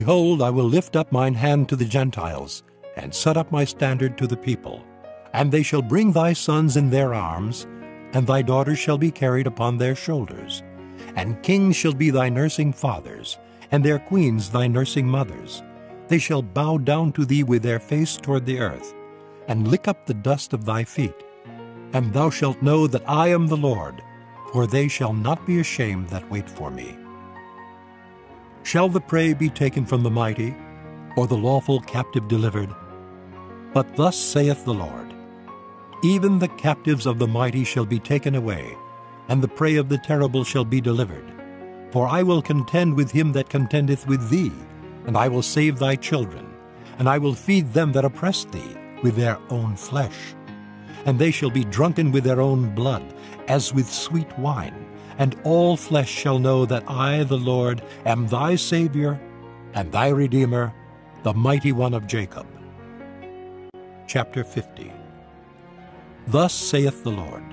Behold, I will lift up mine hand to the Gentiles, and set up my standard to the people. And they shall bring thy sons in their arms, and thy daughters shall be carried upon their shoulders. And kings shall be thy nursing fathers, and their queens thy nursing mothers. They shall bow down to thee with their face toward the earth, and lick up the dust of thy feet. And thou shalt know that I am the Lord, for they shall not be ashamed that wait for me. Shall the prey be taken from the mighty, or the lawful captive delivered? But thus saith the Lord, even the captives of the mighty shall be taken away, and the prey of the terrible shall be delivered. For I will contend with him that contendeth with thee, and I will save thy children, and I will feed them that oppress thee with their own flesh. And they shall be drunken with their own blood, as with sweet wine. And all flesh shall know that I, the Lord, am thy Savior, and thy Redeemer, the mighty one of Jacob. Chapter 50. Thus saith the Lord,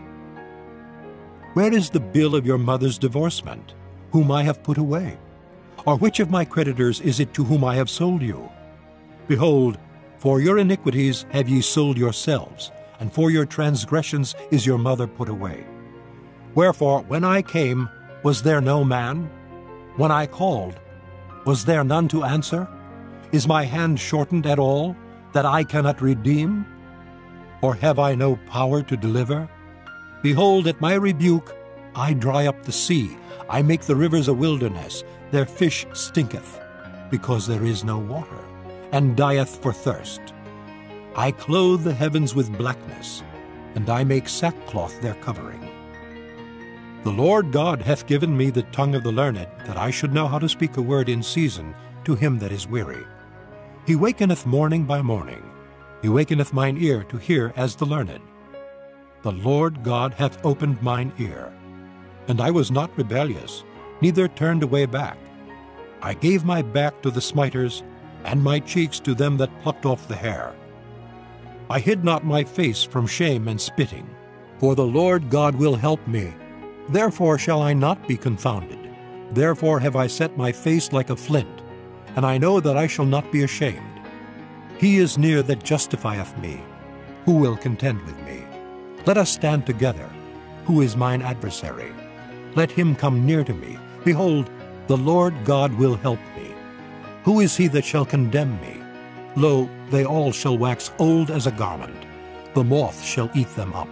where is the bill of your mother's divorcement, whom I have put away? Or which of my creditors is it to whom I have sold you? Behold, for your iniquities have ye sold yourselves, and for your transgressions is your mother put away. Wherefore, when I came, was there no man? When I called, was there none to answer? Is my hand shortened at all, that I cannot redeem? Or have I no power to deliver? Behold, at my rebuke I dry up the sea, I make the rivers a wilderness, their fish stinketh, because there is no water, and dieth for thirst. I clothe the heavens with blackness, and I make sackcloth their covering. The Lord God hath given me the tongue of the learned, that I should know how to speak a word in season to him that is weary. He wakeneth morning by morning. He wakeneth mine ear to hear as the learned. The Lord God hath opened mine ear. And I was not rebellious, neither turned away back. I gave my back to the smiters, and my cheeks to them that plucked off the hair. I hid not my face from shame and spitting, for the Lord God will help me. Therefore shall I not be confounded. Therefore have I set my face like a flint, and I know that I shall not be ashamed. He is near that justifieth me. Who will contend with me? Let us stand together. Who is mine adversary? Let him come near to me. Behold, the Lord God will help me. Who is he that shall condemn me? Lo, they all shall wax old as a garment. The moth shall eat them up.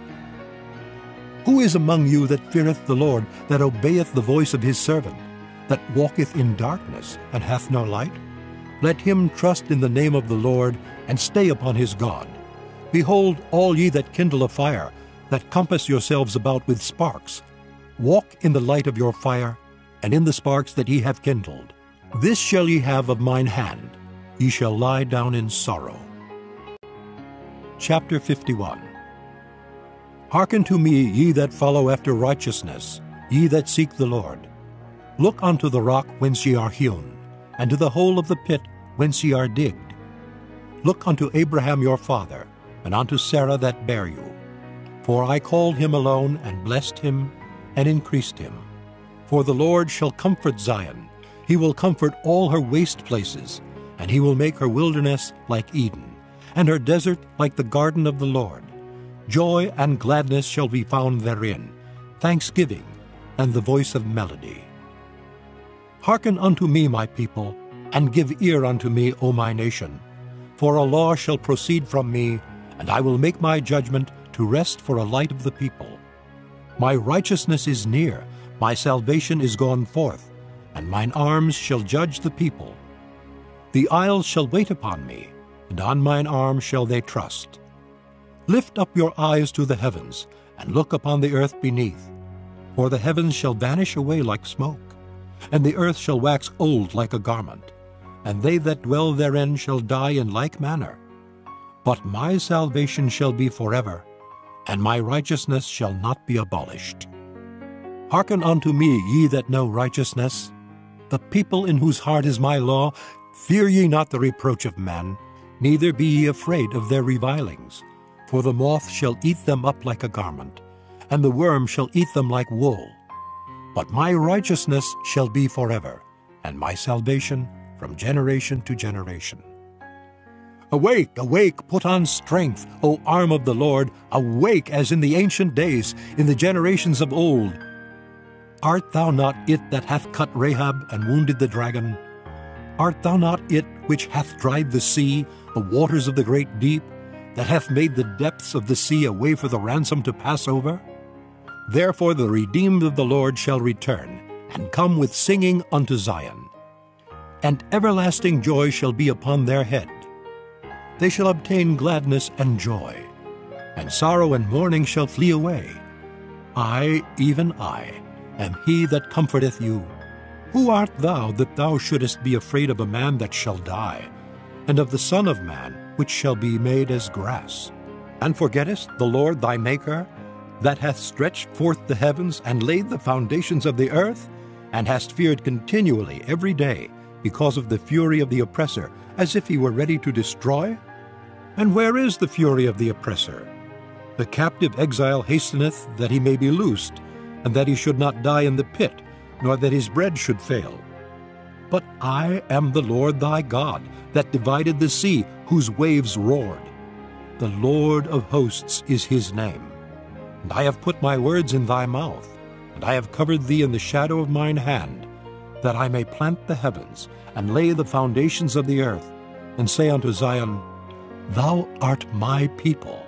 Who is among you that feareth the Lord, that obeyeth the voice of his servant, that walketh in darkness, and hath no light? Let him trust in the name of the Lord, and stay upon his God. Behold, all ye that kindle a fire, that compass yourselves about with sparks, walk in the light of your fire, and in the sparks that ye have kindled. This shall ye have of mine hand. Ye shall lie down in sorrow. Chapter 51. Hearken to me, ye that follow after righteousness, ye that seek the Lord. Look unto the rock whence ye are hewn, and to the hole of the pit whence ye are digged. Look unto Abraham your father, and unto Sarah that bare you. For I called him alone, and blessed him, and increased him. For the Lord shall comfort Zion. He will comfort all her waste places, and he will make her wilderness like Eden, and her desert like the garden of the Lord. Joy and gladness shall be found therein, thanksgiving, and the voice of melody. Hearken unto me, my people, and give ear unto me, O my nation. For a law shall proceed from me, and I will make my judgment to rest for a light of the people. My righteousness is near, my salvation is gone forth, and mine arms shall judge the people. The isles shall wait upon me, and on mine arm shall they trust. Lift up your eyes to the heavens, and look upon the earth beneath. For the heavens shall vanish away like smoke, and the earth shall wax old like a garment, and they that dwell therein shall die in like manner. But my salvation shall be forever, and my righteousness shall not be abolished. Hearken unto me, ye that know righteousness, the people in whose heart is my law. Fear ye not the reproach of men, neither be ye afraid of their revilings. For the moth shall eat them up like a garment, and the worm shall eat them like wool. But my righteousness shall be forever, and my salvation from generation to generation. Awake, awake, put on strength, O arm of the Lord, awake as in the ancient days, in the generations of old. Art thou not it that hath cut Rahab and wounded the dragon? Art thou not it which hath dried the sea, the waters of the great deep, that hath made the depths of the sea a way for the ransom to pass over? Therefore the redeemed of the Lord shall return, and come with singing unto Zion. And everlasting joy shall be upon their head. They shall obtain gladness and joy, and sorrow and mourning shall flee away. I, even I, am he that comforteth you. Who art thou that thou shouldest be afraid of a man that shall die, and of the Son of Man which shall be made as grass? And forgettest the Lord thy Maker, that hath stretched forth the heavens and laid the foundations of the earth, and hast feared continually every day because of the fury of the oppressor, as if he were ready to destroy? And where is the fury of the oppressor? The captive exile hasteneth that he may be loosed, and that he should not die in the pit, nor that his bread should fail. But I am the Lord thy God, that divided the sea, whose waves roared. The Lord of hosts is his name. And I have put my words in thy mouth, and I have covered thee in the shadow of mine hand, that I may plant the heavens, and lay the foundations of the earth, and say unto Zion, Thou art my people.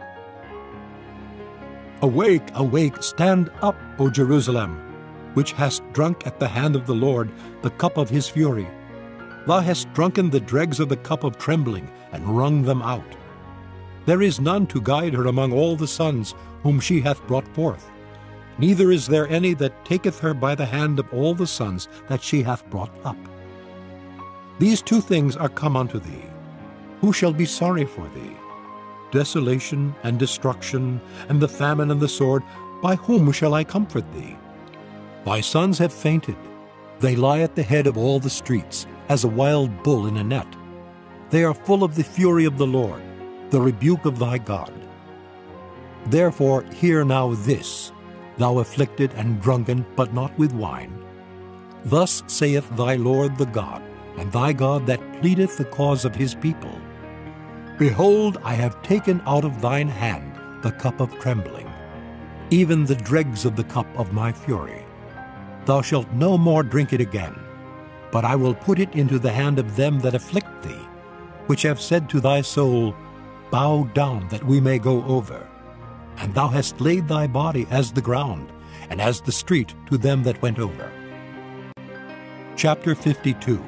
Awake, awake, stand up, O Jerusalem, which hast drunk at the hand of the Lord the cup of his fury. Thou hast drunken the dregs of the cup of trembling, and wrung them out. There is none to guide her among all the sons whom she hath brought forth, neither is there any that taketh her by the hand of all the sons that she hath brought up. These two things are come unto thee. Who shall be sorry for thee? Desolation and destruction, and the famine and the sword, by whom shall I comfort thee? Thy sons have fainted. They lie at the head of all the streets, as a wild bull in a net. They are full of the fury of the Lord, the rebuke of thy God. Therefore hear now this, thou afflicted and drunken, but not with wine. Thus saith thy Lord the God, and thy God that pleadeth the cause of his people. Behold, I have taken out of thine hand the cup of trembling, even the dregs of the cup of my fury. Thou shalt no more drink it again, but I will put it into the hand of them that afflict thee, which have said to thy soul, Bow down that we may go over. And thou hast laid thy body as the ground, and as the street to them that went over. Chapter 52.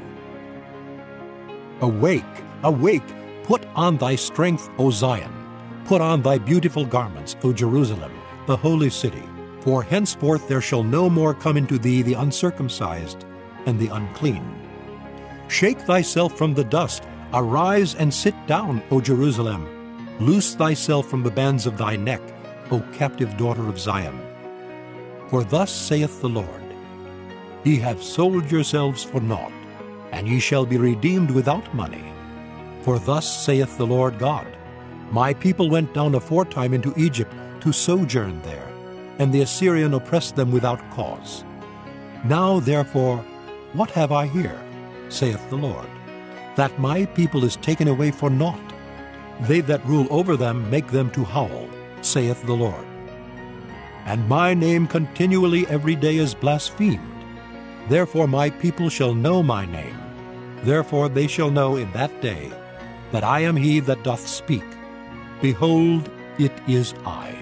Awake, awake, put on thy strength, O Zion. Put on thy beautiful garments, O Jerusalem, the holy city. For henceforth there shall no more come into thee the uncircumcised and the unclean. Shake thyself from the dust, arise and sit down, O Jerusalem. Loose thyself from the bands of thy neck, O captive daughter of Zion. For thus saith the Lord, Ye have sold yourselves for naught, and ye shall be redeemed without money. For thus saith the Lord God, My people went down aforetime into Egypt to sojourn there, and the Assyrian oppressed them without cause. Now therefore, what have I here, saith the Lord, that my people is taken away for naught? They that rule over them make them to howl, saith the Lord. And my name continually every day is blasphemed. Therefore my people shall know my name. Therefore they shall know in that day that I am he that doth speak. Behold, it is I.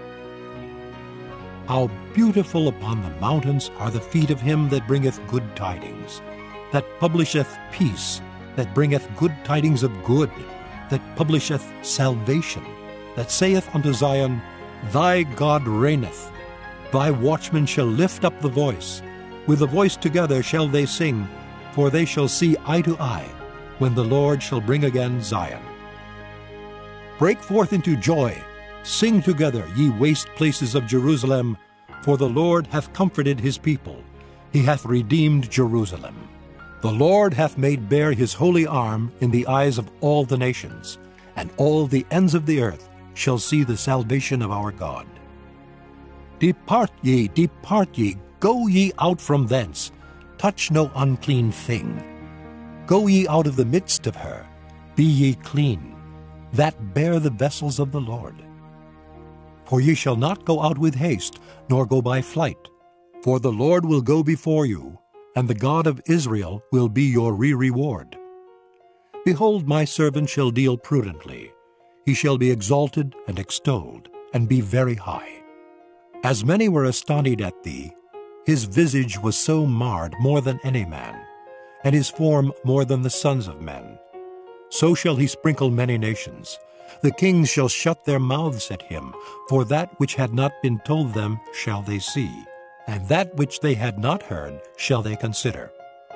How beautiful upon the mountains are the feet of him that bringeth good tidings, that publisheth peace, that bringeth good tidings of good, that publisheth salvation, that saith unto Zion, Thy God reigneth. Thy watchmen shall lift up the voice. With the voice together shall they sing, for they shall see eye to eye, when the Lord shall bring again Zion. Break forth into joy, sing together, ye waste places of Jerusalem, for the Lord hath comforted his people, he hath redeemed Jerusalem. The Lord hath made bare his holy arm in the eyes of all the nations, and all the ends of the earth shall see the salvation of our God. Depart ye, go ye out from thence, touch no unclean thing. Go ye out of the midst of her, be ye clean, that bear the vessels of the Lord. For ye shall not go out with haste, nor go by flight. For the Lord will go before you, and the God of Israel will be your reward. Behold, my servant shall deal prudently. He shall be exalted and extolled, and be very high. As many were astonished at thee, his visage was so marred more than any man, and his form more than the sons of men. So shall he sprinkle many nations. The kings shall shut their mouths at him, for that which had not been told them shall they see, and that which they had not heard shall they consider.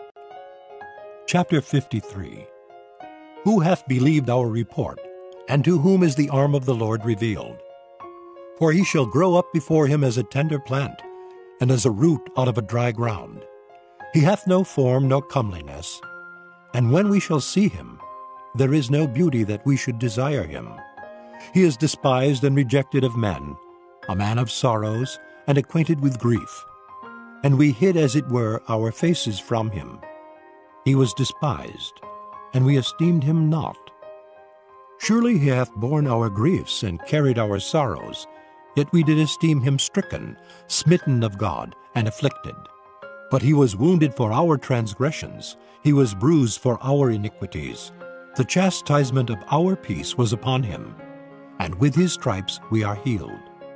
Chapter 53. Who hath believed our report, and to whom is the arm of the Lord revealed? For he shall grow up before him as a tender plant, and as a root out of a dry ground. He hath no form nor comeliness, and when we shall see him, there is no beauty that we should desire him. He is despised and rejected of men, a man of sorrows, and acquainted with grief. And we hid as it were our faces from him. He was despised, and we esteemed him not. Surely he hath borne our griefs, and carried our sorrows, yet we did esteem him stricken, smitten of God, and afflicted. But he was wounded for our transgressions, he was bruised for our iniquities. The chastisement of our peace was upon him, and with his stripes we are healed.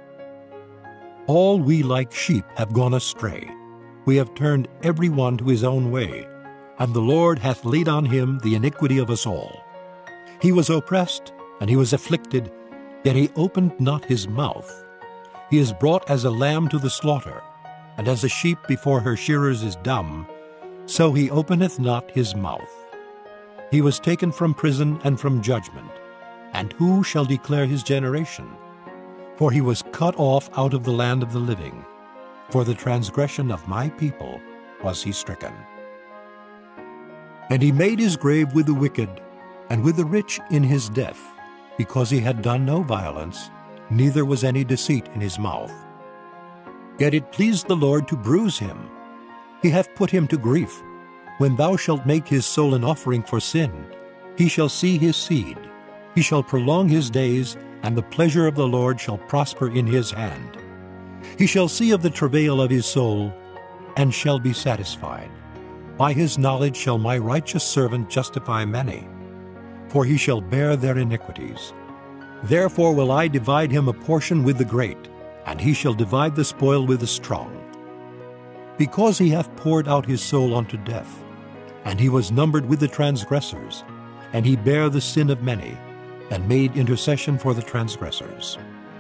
All we like sheep have gone astray. We have turned every one to his own way, and the Lord hath laid on him the iniquity of us all. He was oppressed, and he was afflicted, yet he opened not his mouth. He is brought as a lamb to the slaughter, and as a sheep before her shearers is dumb, so he openeth not his mouth. He was taken from prison and from judgment, and who shall declare his generation? For he was cut off out of the land of the living. For the transgression of my people was he stricken. And he made his grave with the wicked, and with the rich in his death, because he had done no violence, neither was any deceit in his mouth. Yet it pleased the Lord to bruise him. He hath put him to grief. When thou shalt make his soul an offering for sin, he shall see his seed. He shall prolong his days, and the pleasure of the Lord shall prosper in his hand. He shall see of the travail of his soul, and shall be satisfied. By his knowledge shall my righteous servant justify many, for he shall bear their iniquities. Therefore will I divide him a portion with the great, and he shall divide the spoil with the strong. Because he hath poured out his soul unto death, and he was numbered with the transgressors, and he bare the sin of many, and made intercession for the transgressors.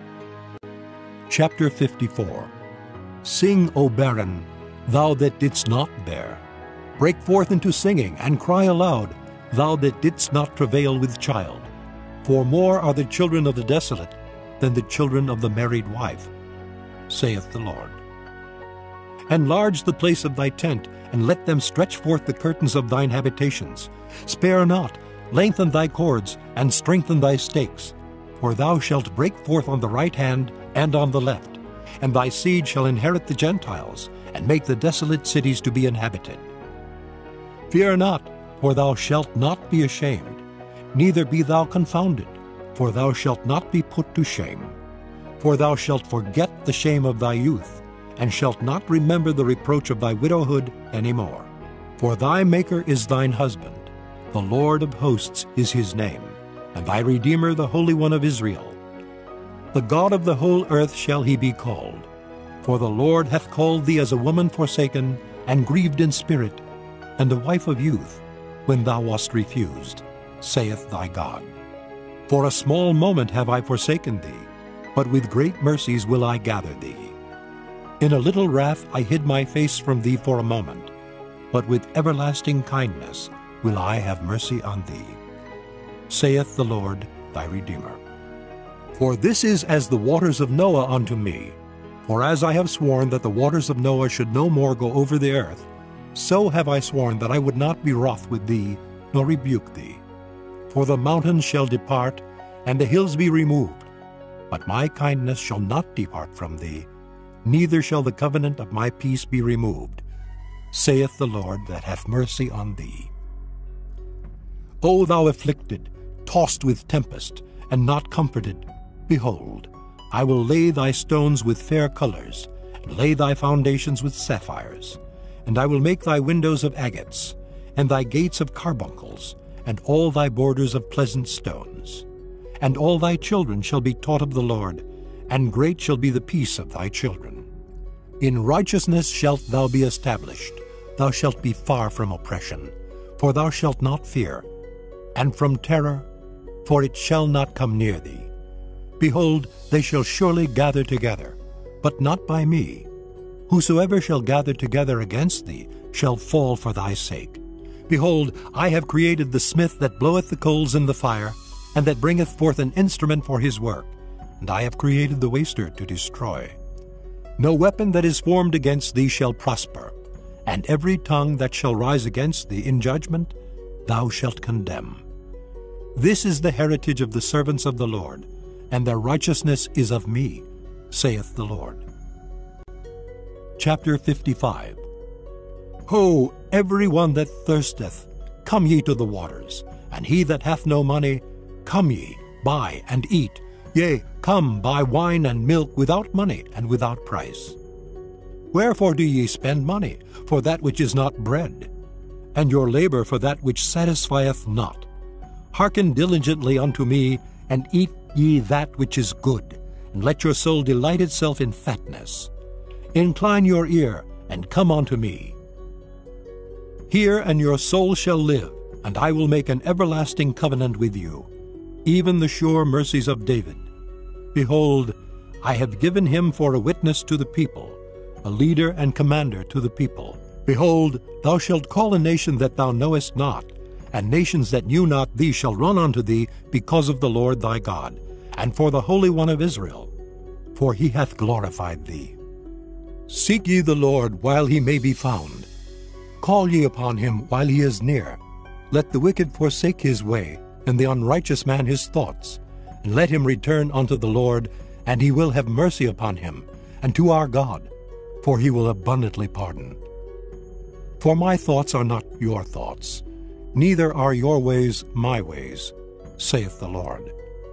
Chapter 54. Sing, O barren, thou that didst not bear. Break forth into singing, and cry aloud, thou that didst not travail with child. For more are the children of the desolate than the children of the married wife, saith the Lord. Enlarge the place of thy tent, and let them stretch forth the curtains of thine habitations. Spare not, lengthen thy cords, and strengthen thy stakes. For thou shalt break forth on the right hand and on the left, and thy seed shall inherit the Gentiles, and make the desolate cities to be inhabited. Fear not, for thou shalt not be ashamed, neither be thou confounded, for thou shalt not be put to shame. For thou shalt forget the shame of thy youth, and shalt not remember the reproach of thy widowhood any more. For thy Maker is thine husband, the Lord of hosts is his name, and thy Redeemer the Holy One of Israel. The God of the whole earth shall he be called. For the Lord hath called thee as a woman forsaken, and grieved in spirit, and a wife of youth, when thou wast refused, saith thy God. For a small moment have I forsaken thee, but with great mercies will I gather thee. In a little wrath I hid my face from thee for a moment, but with everlasting kindness will I have mercy on thee, saith the Lord thy Redeemer. For this is as the waters of Noah unto me. For as I have sworn that the waters of Noah should no more go over the earth, so have I sworn that I would not be wroth with thee, nor rebuke thee. For the mountains shall depart, and the hills be removed, but my kindness shall not depart from thee, neither shall the covenant of my peace be removed, saith the Lord that hath mercy on thee. O thou afflicted, tossed with tempest, and not comforted, behold, I will lay thy stones with fair colors, and lay thy foundations with sapphires. And I will make thy windows of agates, and thy gates of carbuncles, and all thy borders of pleasant stones. And all thy children shall be taught of the Lord, and great shall be the peace of thy children. In righteousness shalt thou be established, thou shalt be far from oppression, for thou shalt not fear, and from terror, for it shall not come near thee. Behold, they shall surely gather together, but not by me. Whosoever shall gather together against thee shall fall for thy sake. Behold, I have created the smith that bloweth the coals in the fire, and that bringeth forth an instrument for his work, and I have created the waster to destroy. No weapon that is formed against thee shall prosper, and every tongue that shall rise against thee in judgment thou shalt condemn. This is the heritage of the servants of the Lord, and their righteousness is of me, saith the Lord. Chapter 55. Ho, every one that thirsteth, come ye to the waters, and he that hath no money, come ye, buy and eat. Yea, come, buy wine and milk without money and without price. Wherefore do ye spend money for that which is not bread, and your labor for that which satisfieth not? Hearken diligently unto me, and eat ye that which is good, and let your soul delight itself in fatness. Incline your ear, and come unto me. Hear, and your soul shall live, and I will make an everlasting covenant with you, even the sure mercies of David. Behold, I have given him for a witness to the people, a leader and commander to the people. Behold, thou shalt call a nation that thou knowest not, and nations that knew not thee shall run unto thee because of the Lord thy God, and for the Holy One of Israel, for he hath glorified thee. Seek ye the Lord while he may be found. Call ye upon him while he is near. Let the wicked forsake his way, and the unrighteous man his thoughts. And let him return unto the Lord, and he will have mercy upon him, and to our God, for he will abundantly pardon. For my thoughts are not your thoughts, neither are your ways my ways, saith the Lord.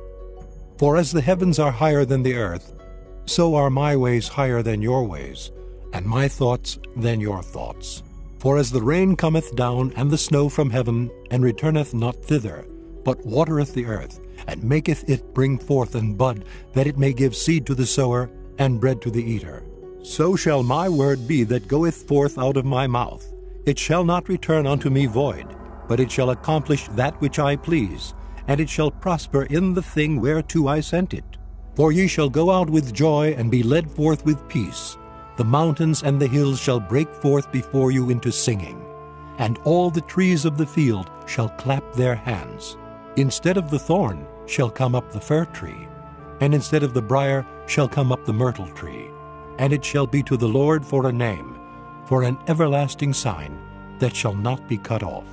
For as the heavens are higher than the earth, so are my ways higher than your ways, and my thoughts than your thoughts. For as the rain cometh down and the snow from heaven, and returneth not thither, but watereth the earth, and maketh it bring forth and bud, that it may give seed to the sower, and bread to the eater. So shall my word be that goeth forth out of my mouth. It shall not return unto me void, but it shall accomplish that which I please, and it shall prosper in the thing whereto I sent it. For ye shall go out with joy, and be led forth with peace. The mountains and the hills shall break forth before you into singing, and all the trees of the field shall clap their hands. Instead of the thorn shall come up the fir tree, and instead of the brier shall come up the myrtle tree. And it shall be to the Lord for a name, for an everlasting sign that shall not be cut off.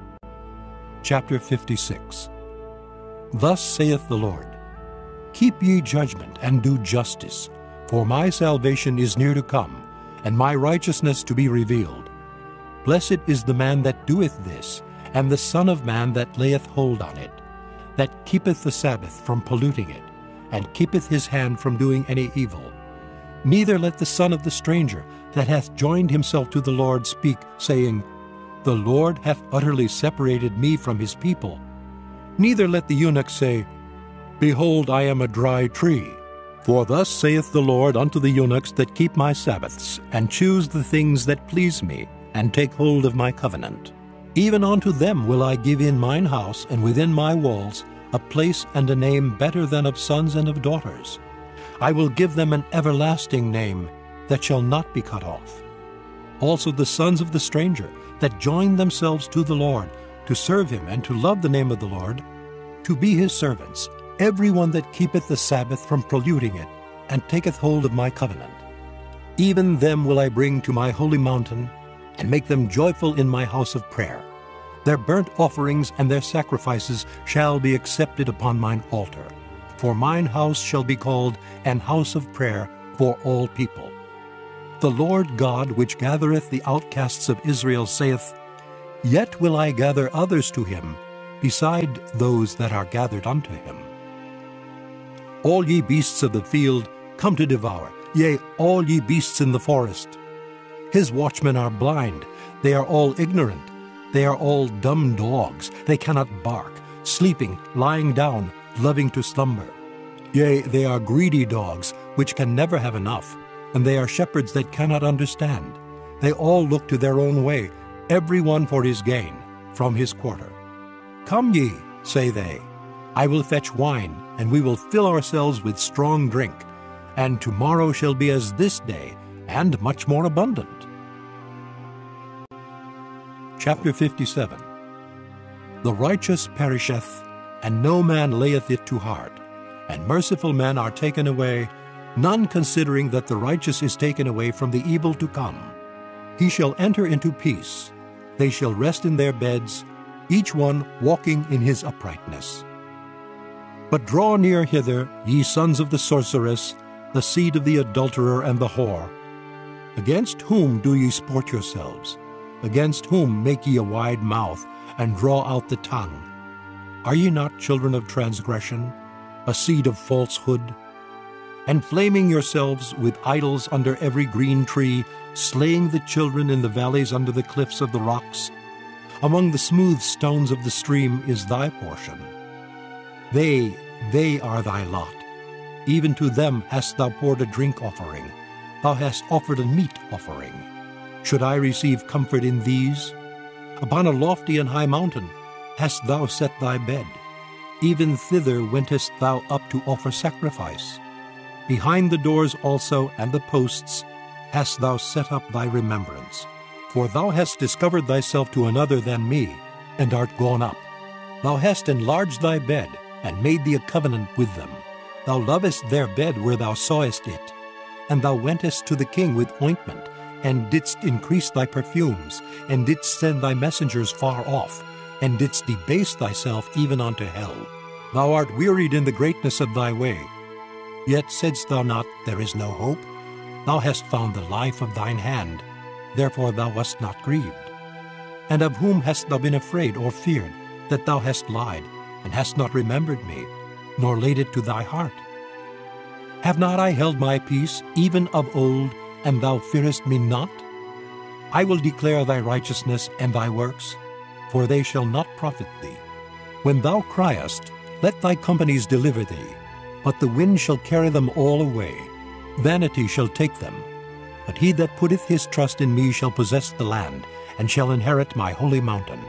Chapter 56. Thus saith the Lord, Keep ye judgment, and do justice, for my salvation is near to come, and my righteousness to be revealed. Blessed is the man that doeth this, and the Son of Man that layeth hold on it, that keepeth the Sabbath from polluting it, and keepeth his hand from doing any evil. Neither let the son of the stranger that hath joined himself to the Lord speak, saying, The Lord hath utterly separated me from his people. Neither let the eunuch say, Behold, I am a dry tree. For thus saith the Lord unto the eunuchs that keep my Sabbaths, and choose the things that please me, and take hold of my covenant. Even unto them will I give in mine house and within my walls a place and a name better than of sons and of daughters. I will give them an everlasting name that shall not be cut off. Also the sons of the stranger that join themselves to the Lord, to serve him and to love the name of the Lord, to be his servants, every one that keepeth the Sabbath from polluting it, and taketh hold of my covenant. Even them will I bring to my holy mountain, and make them joyful in my house of prayer. Their burnt offerings and their sacrifices shall be accepted upon mine altar. For mine house shall be called an house of prayer for all people. The Lord God, which gathereth the outcasts of Israel, saith, Yet will I gather others to him, beside those that are gathered unto him. All ye beasts of the field, come to devour, yea, all ye beasts in the forest. His watchmen are blind, they are all ignorant, they are all dumb dogs, they cannot bark, sleeping, lying down, loving to slumber. Yea, they are greedy dogs, which can never have enough, and they are shepherds that cannot understand. They all look to their own way, every one for his gain, from his quarter. Come ye, say they, I will fetch wine, and we will fill ourselves with strong drink, and tomorrow shall be as this day, and much more abundant. Chapter 57. The righteous perisheth, and no man layeth it to heart, and merciful men are taken away, none considering that the righteous is taken away from the evil to come. He shall enter into peace, they shall rest in their beds, each one walking in his uprightness. But draw near hither, ye sons of the sorceress, the seed of the adulterer and the whore. Against whom do ye sport yourselves? Against whom make ye a wide mouth, and draw out the tongue? Are ye not children of transgression, a seed of falsehood? Enflaming yourselves with idols under every green tree, slaying the children in the valleys under the cliffs of the rocks? Among the smooth stones of the stream is thy portion. They are thy lot. Even to them hast thou poured a drink offering. Thou hast offered a meat offering. Should I receive comfort in these? Upon a lofty and high mountain hast thou set thy bed. Even thither wentest thou up to offer sacrifice. Behind the doors also and the posts hast thou set up thy remembrance. For thou hast discovered thyself to another than me, and art gone up. Thou hast enlarged thy bed, and made thee a covenant with them. Thou lovest their bed where thou sawest it. And thou wentest to the king with ointment, and didst increase thy perfumes, and didst send thy messengers far off, and didst debase thyself even unto hell. Thou art wearied in the greatness of thy way. Yet saidst thou not, there is no hope? Thou hast found the life of thine hand, therefore thou wast not grieved. And of whom hast thou been afraid or feared, that thou hast lied, and hast not remembered me, nor laid it to thy heart? Have not I held my peace, even of old, and thou fearest me not? I will declare thy righteousness and thy works, for they shall not profit thee. When thou criest, let thy companies deliver thee, but the wind shall carry them all away. Vanity shall take them. But he that putteth his trust in me shall possess the land, and shall inherit my holy mountain.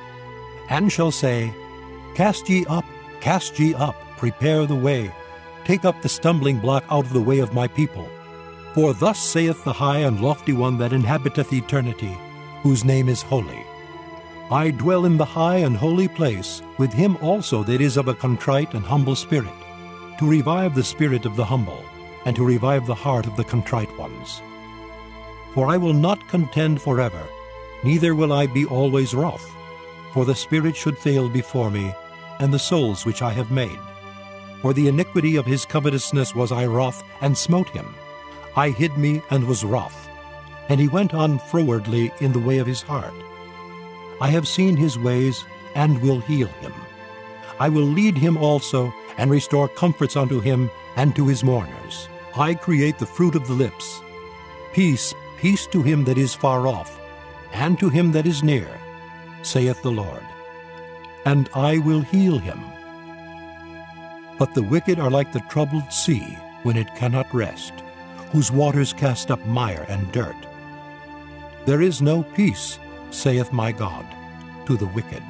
And shall say, cast ye up, prepare the way, take up the stumbling block out of the way of my people. For thus saith the high and lofty one that inhabiteth eternity, whose name is holy. I dwell in the high and holy place, with him also that is of a contrite and humble spirit, to revive the spirit of the humble, and to revive the heart of the contrite ones. For I will not contend forever, neither will I be always wroth, for the spirit should fail before me, and the souls which I have made. For the iniquity of his covetousness was I wroth, and smote him. I hid me, and was wroth. And he went on frowardly in the way of his heart. I have seen his ways, and will heal him. I will lead him also, and restore comforts unto him, and to his mourners. I create the fruit of the lips. Peace, peace to him that is far off, and to him that is near, saith the Lord. And I will heal him. But the wicked are like the troubled sea, when it cannot rest, whose waters cast up mire and dirt. There is no peace, saith my God, to the wicked.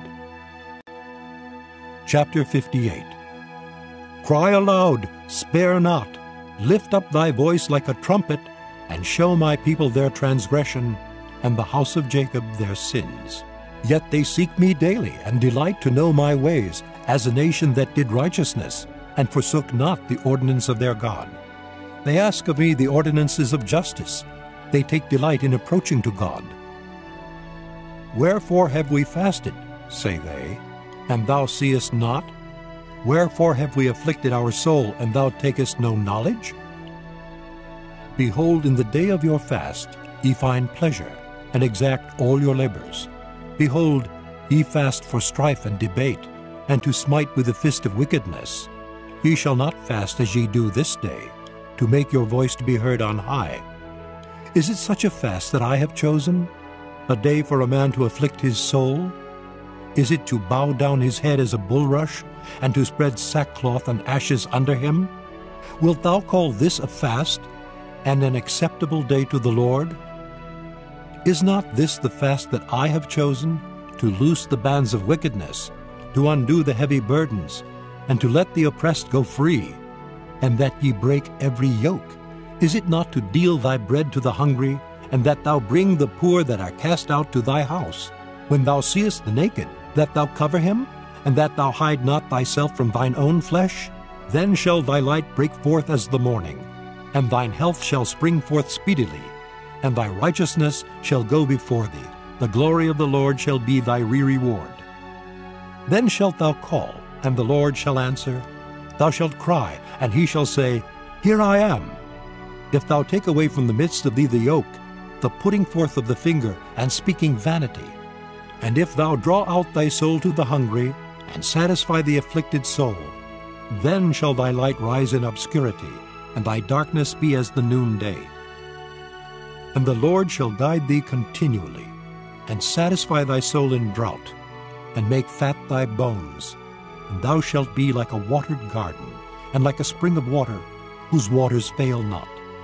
Chapter 58. Cry aloud, spare not, lift up thy voice like a trumpet, and show my people their transgression, and the house of Jacob their sins. Yet they seek me daily, and delight to know my ways, as a nation that did righteousness, and forsook not the ordinance of their God. They ask of me the ordinances of justice. They take delight in approaching to God. Wherefore have we fasted, say they, and thou seest not? Wherefore have we afflicted our soul, and thou takest no knowledge? Behold, in the day of your fast ye find pleasure, and exact all your labors. Behold, ye fast for strife and debate, and to smite with the fist of wickedness. Ye shall not fast as ye do this day, to make your voice to be heard on high. Is it such a fast that I have chosen, a day for a man to afflict his soul? Is it to bow down his head as a bulrush, and to spread sackcloth and ashes under him? Wilt thou call this a fast, and an acceptable day to the Lord? Is not this the fast that I have chosen, to loose the bands of wickedness, to undo the heavy burdens, and to let the oppressed go free, and that ye break every yoke? Is it not to deal thy bread to the hungry, and that thou bring the poor that are cast out to thy house? When thou seest the naked, that thou cover him, and that thou hide not thyself from thine own flesh? Then shall thy light break forth as the morning, and thine health shall spring forth speedily, and thy righteousness shall go before thee. The glory of the Lord shall be thy reward. Then shalt thou call, and the Lord shall answer. Thou shalt cry, and he shall say, Here I am. If thou take away from the midst of thee the yoke, the putting forth of the finger, and speaking vanity, and if thou draw out thy soul to the hungry, and satisfy the afflicted soul, then shall thy light rise in obscurity, and thy darkness be as the noonday. And the Lord shall guide thee continually, and satisfy thy soul in drought, and make fat thy bones. And thou shalt be like a watered garden, and like a spring of water, whose waters fail not.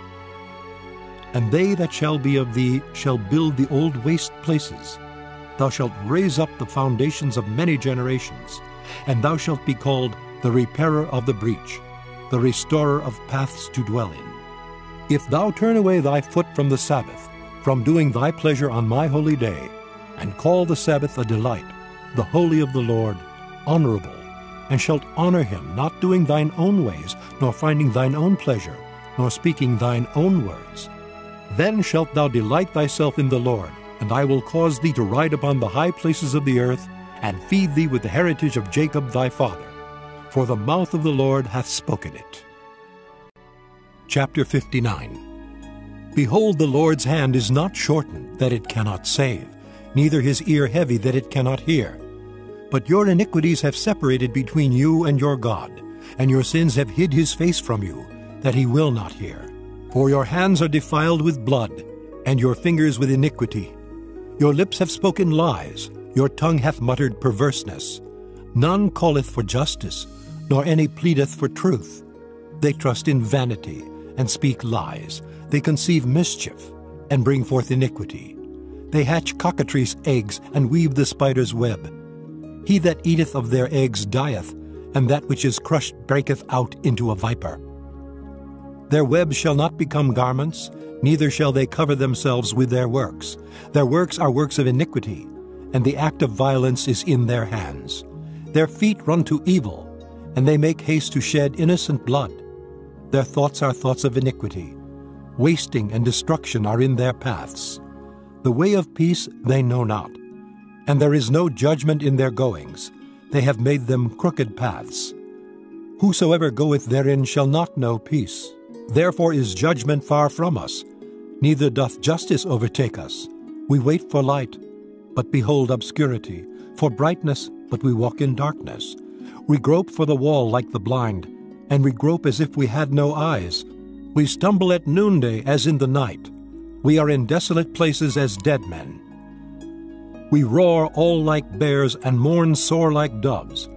And they that shall be of thee shall build the old waste places. Thou shalt raise up the foundations of many generations, and thou shalt be called the repairer of the breach, the restorer of paths to dwell in. If thou turn away thy foot from the Sabbath, from doing thy pleasure on my holy day, and call the Sabbath a delight, the holy of the Lord, honorable, and shalt honor him, not doing thine own ways, nor finding thine own pleasure, nor speaking thine own words, then shalt thou delight thyself in the Lord, and I will cause thee to ride upon the high places of the earth, and feed thee with the heritage of Jacob thy father. For the mouth of the Lord hath spoken it. Chapter 59. Behold, the Lord's hand is not shortened, that it cannot save, neither his ear heavy, that it cannot hear. But your iniquities have separated between you and your God, and your sins have hid his face from you, that he will not hear. For your hands are defiled with blood, and your fingers with iniquity. Your lips have spoken lies, your tongue hath muttered perverseness. None calleth for justice, nor any pleadeth for truth. They trust in vanity, and speak lies. They conceive mischief, and bring forth iniquity. They hatch cockatrice' eggs, and weave the spider's web. He that eateth of their eggs dieth, and that which is crushed breaketh out into a viper. Their webs shall not become garments, neither shall they cover themselves with their works. Their works are works of iniquity, and the act of violence is in their hands. Their feet run to evil, and they make haste to shed innocent blood. Their thoughts are thoughts of iniquity. Wasting and destruction are in their paths. The way of peace they know not, and there is no judgment in their goings. They have made them crooked paths. Whosoever goeth therein shall not know peace. Therefore is judgment far from us, neither doth justice overtake us. We wait for light, but behold obscurity, for brightness, but we walk in darkness. We grope for the wall like the blind, and we grope as if we had no eyes. We stumble at noonday as in the night. We are in desolate places as dead men. We roar all like bears and mourn sore like doves.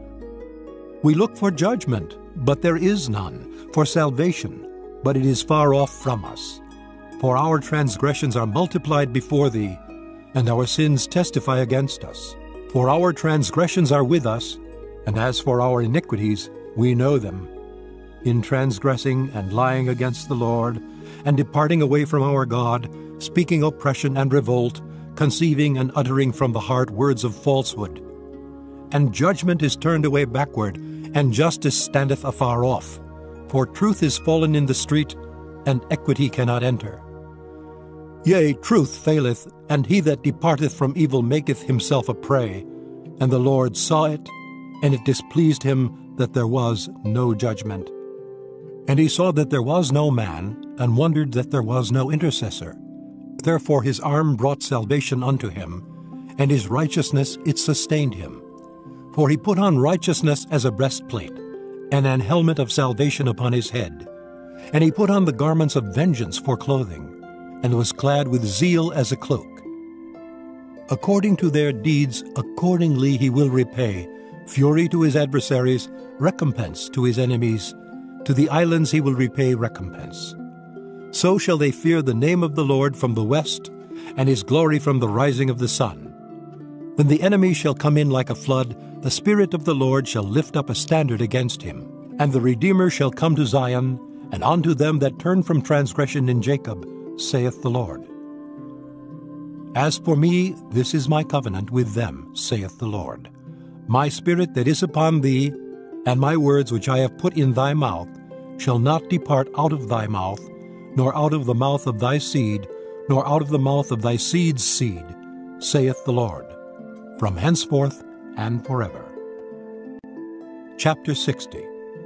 We look for judgment, but there is none, for salvation, but it is far off from us. For our transgressions are multiplied before thee, and our sins testify against us. For our transgressions are with us, and as for our iniquities, we know them. In transgressing and lying against the Lord, and departing away from our God, speaking oppression and revolt, conceiving and uttering from the heart words of falsehood. And judgment is turned away backward, and justice standeth afar off. For truth is fallen in the street, and equity cannot enter. Yea, truth faileth, and he that departeth from evil maketh himself a prey. And the Lord saw it, and it displeased him that there was no judgment. And he saw that there was no man, and wondered that there was no intercessor. Therefore his arm brought salvation unto him, and his righteousness it sustained him. For he put on righteousness as a breastplate, and an helmet of salvation upon his head. And he put on the garments of vengeance for clothing, and was clad with zeal as a cloak. According to their deeds, accordingly he will repay, fury to his adversaries, recompense to his enemies. To the islands he will repay recompense. So shall they fear the name of the Lord from the west, and his glory from the rising of the sun. When the enemy shall come in like a flood, the Spirit of the Lord shall lift up a standard against him. And the Redeemer shall come to Zion, and unto them that turn from transgression in Jacob, saith the Lord. As for me, this is my covenant with them, saith the Lord. My Spirit that is upon thee, and my words which I have put in thy mouth, shall not depart out of thy mouth, nor out of the mouth of thy seed, nor out of the mouth of thy seed's seed, saith the Lord, from henceforth and forever. Chapter 60.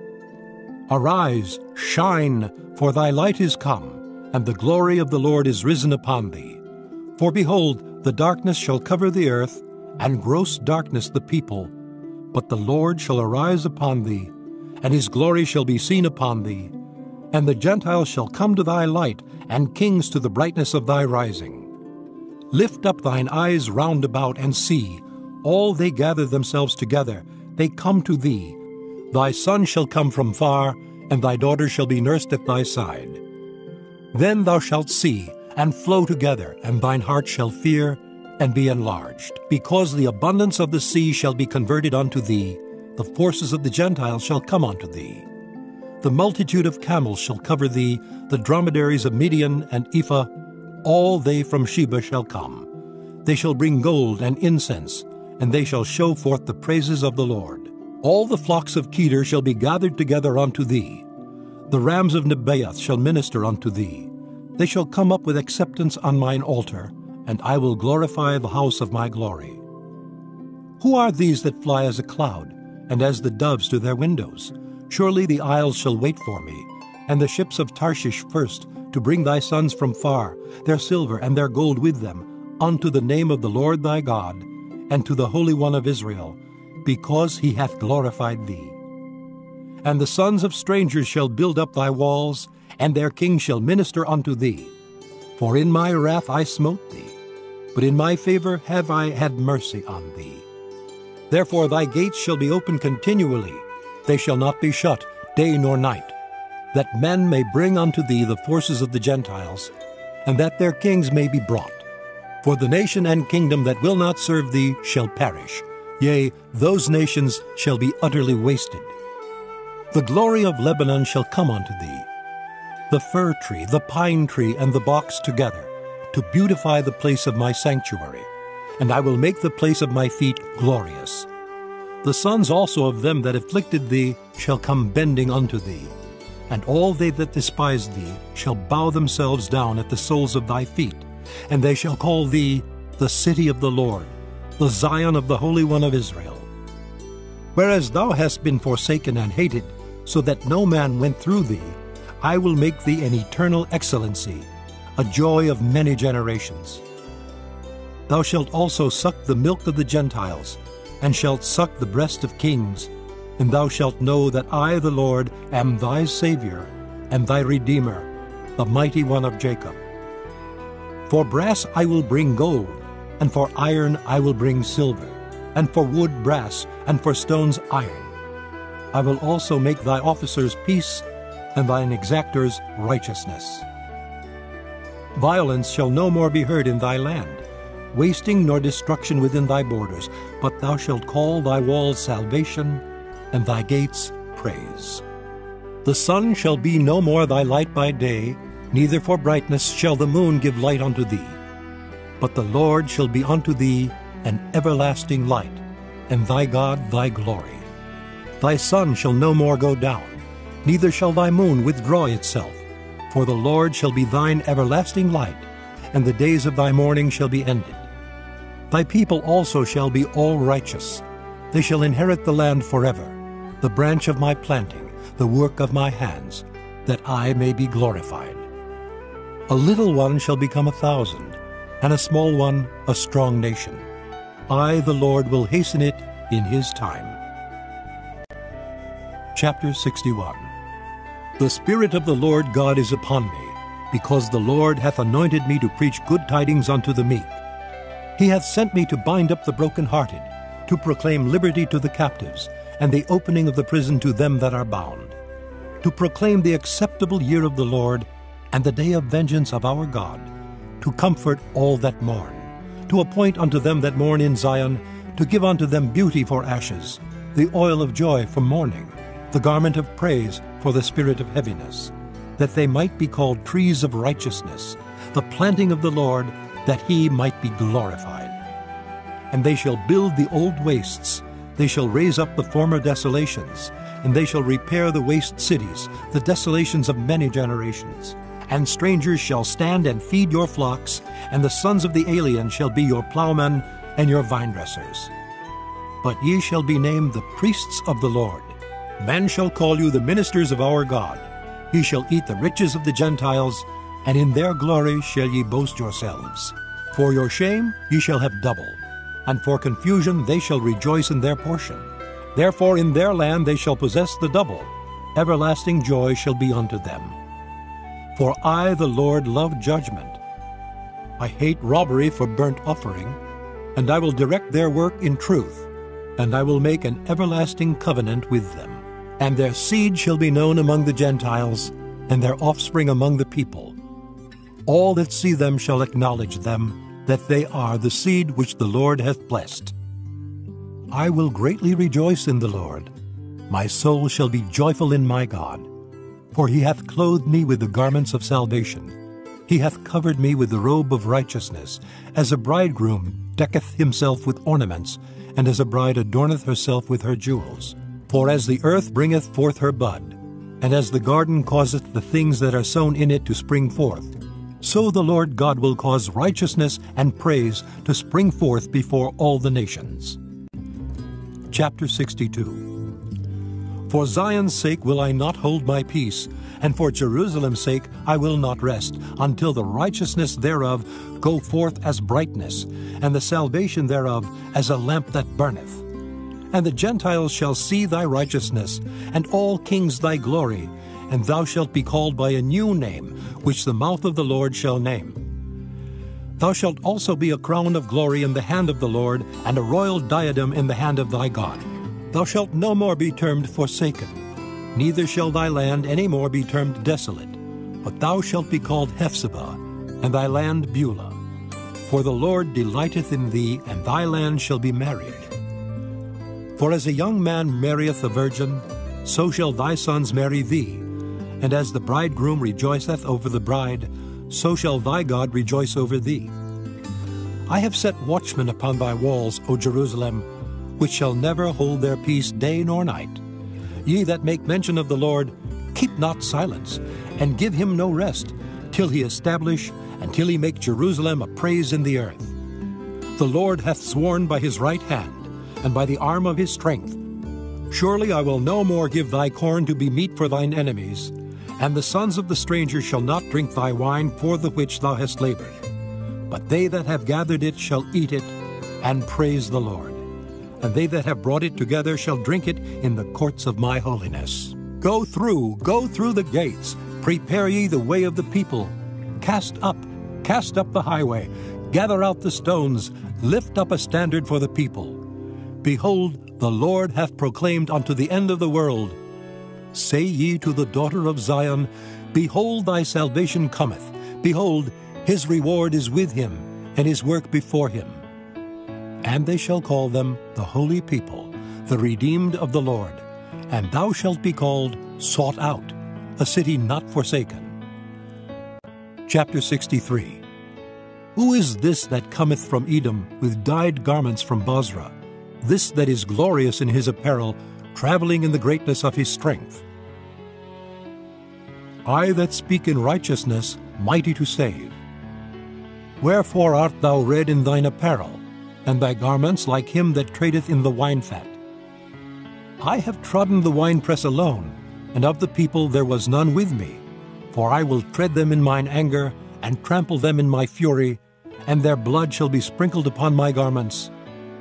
Arise, shine, for thy light is come, and the glory of the Lord is risen upon thee. For behold, the darkness shall cover the earth, and gross darkness the people. But the Lord shall arise upon thee, and his glory shall be seen upon thee. And the Gentiles shall come to thy light, and kings to the brightness of thy rising. Lift up thine eyes round about, and see, all they gather themselves together, they come to thee. Thy son shall come from far, and thy daughter shall be nursed at thy side. Then thou shalt see, and flow together, and thine heart shall fear, and be enlarged. Because the abundance of the sea shall be converted unto thee, the forces of the Gentiles shall come unto thee. The multitude of camels shall cover thee, the dromedaries of Midian and Ephah, all they from Sheba shall come. They shall bring gold and incense, and they shall show forth the praises of the Lord. All the flocks of Kedar shall be gathered together unto thee. The rams of Nebaioth shall minister unto thee. They shall come up with acceptance on mine altar, and I will glorify the house of my glory. Who are these that fly as a cloud, and as the doves to their windows? Surely the isles shall wait for me, and the ships of Tarshish first, to bring thy sons from far, their silver and their gold with them, unto the name of the Lord thy God, and to the Holy One of Israel, because he hath glorified thee. And the sons of strangers shall build up thy walls, and their kings shall minister unto thee. For in my wrath I smote thee, but in my favor have I had mercy on thee. Therefore thy gates shall be open continually, they shall not be shut day nor night, that men may bring unto thee the forces of the Gentiles, and that their kings may be brought. For the nation and kingdom that will not serve thee shall perish, yea, those nations shall be utterly wasted. The glory of Lebanon shall come unto thee, the fir tree, the pine tree, and the box together, to beautify the place of my sanctuary, and I will make the place of my feet glorious. The sons also of them that afflicted thee shall come bending unto thee, and all they that despise thee shall bow themselves down at the soles of thy feet, and they shall call thee the city of the Lord, the Zion of the Holy One of Israel. Whereas thou hast been forsaken and hated, so that no man went through thee, I will make thee an eternal excellency, a joy of many generations. Thou shalt also suck the milk of the Gentiles, and shalt suck the breast of kings, and thou shalt know that I, the Lord, am thy Savior, and thy Redeemer, the mighty one of Jacob. For brass I will bring gold, and for iron I will bring silver, and for wood brass, and for stones iron. I will also make thy officers peace, and thine exactors righteousness. Violence shall no more be heard in thy land, wasting nor destruction within thy borders, but thou shalt call thy walls salvation, and thy gates praise. The sun shall be no more thy light by day, neither for brightness shall the moon give light unto thee. But the Lord shall be unto thee an everlasting light, and thy God thy glory. Thy sun shall no more go down, neither shall thy moon withdraw itself, for the Lord shall be thine everlasting light, and the days of thy mourning shall be ended. Thy people also shall be all righteous. They shall inherit the land forever, the branch of my planting, the work of my hands, that I may be glorified. A little one shall become 1,000, and a small one a strong nation. I, the Lord, will hasten it in his time. Chapter 61. The Spirit of the Lord God is upon me, because the Lord hath anointed me to preach good tidings unto the meek. He hath sent me to bind up the brokenhearted, to proclaim liberty to the captives, and the opening of the prison to them that are bound, to proclaim the acceptable year of the Lord, and the day of vengeance of our God, to comfort all that mourn, to appoint unto them that mourn in Zion, to give unto them beauty for ashes, the oil of joy for mourning, the garment of praise for the spirit of heaviness, that they might be called trees of righteousness, the planting of the Lord, that he might be glorified. And they shall build the old wastes, they shall raise up the former desolations, and they shall repair the waste cities, the desolations of many generations. And strangers shall stand and feed your flocks, and the sons of the alien shall be your plowmen and your vinedressers. But ye shall be named the priests of the Lord. Men shall call you the ministers of our God. Ye shall eat the riches of the Gentiles, and in their glory shall ye boast yourselves. For your shame ye shall have double, and for confusion they shall rejoice in their portion. Therefore in their land they shall possess the double. Everlasting joy shall be unto them. For I, the Lord, love judgment. I hate robbery for burnt offering, and I will direct their work in truth, and I will make an everlasting covenant with them. And their seed shall be known among the Gentiles, and their offspring among the people. All that see them shall acknowledge them, that they are the seed which the Lord hath blessed. I will greatly rejoice in the Lord. My soul shall be joyful in my God. For he hath clothed me with the garments of salvation. He hath covered me with the robe of righteousness, as a bridegroom decketh himself with ornaments, and as a bride adorneth herself with her jewels. For as the earth bringeth forth her bud, and as the garden causeth the things that are sown in it to spring forth, so the Lord God will cause righteousness and praise to spring forth before all the nations. Chapter 62. For Zion's sake will I not hold my peace, and for Jerusalem's sake I will not rest, until the righteousness thereof go forth as brightness, and the salvation thereof as a lamp that burneth. And the Gentiles shall see thy righteousness, and all kings thy glory, and thou shalt be called by a new name, which the mouth of the Lord shall name. Thou shalt also be a crown of glory in the hand of the Lord, and a royal diadem in the hand of thy God. Thou shalt no more be termed forsaken, neither shall thy land any more be termed desolate, but thou shalt be called Hephzibah, and thy land Beulah. For the Lord delighteth in thee, and thy land shall be married. For as a young man marrieth a virgin, so shall thy sons marry thee. And as the bridegroom rejoiceth over the bride, so shall thy God rejoice over thee. I have set watchmen upon thy walls, O Jerusalem, which shall never hold their peace day nor night. Ye that make mention of the Lord, keep not silence, and give him no rest, till he establish, and till he make Jerusalem a praise in the earth. The Lord hath sworn by his right hand, and by the arm of his strength. Surely I will no more give thy corn to be meat for thine enemies, and the sons of the stranger shall not drink thy wine for the which thou hast labored. But they that have gathered it shall eat it, and praise the Lord. And they that have brought it together shall drink it in the courts of my holiness. Go through the gates, prepare ye the way of the people. Cast up the highway, gather out the stones, lift up a standard for the people. Behold, the Lord hath proclaimed unto the end of the world. Say ye to the daughter of Zion, Behold, thy salvation cometh. Behold, his reward is with him, and his work before him. And they shall call them the holy people, the redeemed of the Lord. And thou shalt be called Sought Out, a city not forsaken. Chapter 63. Who is this that cometh from Edom with dyed garments from Bozrah? This that is glorious in his apparel, traveling in the greatness of his strength. I that speak in righteousness, mighty to save. Wherefore art thou red in thine apparel, and thy garments like him that tradeth in the wine fat? I have trodden the winepress alone, and of the people there was none with me. For I will tread them in mine anger, and trample them in my fury, and their blood shall be sprinkled upon my garments.